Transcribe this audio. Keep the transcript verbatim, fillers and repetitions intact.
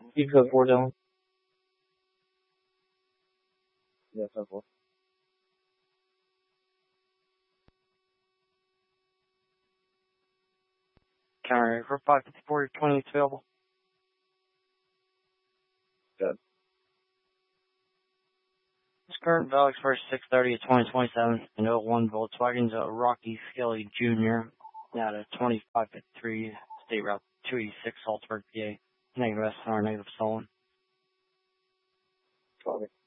You code four, Dylan. Yeah, ten four. Counter for five fifty-four, twenty is available. Good. This current value expires six thirty of twenty twenty-seven. An oh one Volkswagen's a Rocky Skelly Junior At a twenty-five fifty-three State Route two eighty-six, Salzburg, P A. Negative S R, negative stolen. Copy.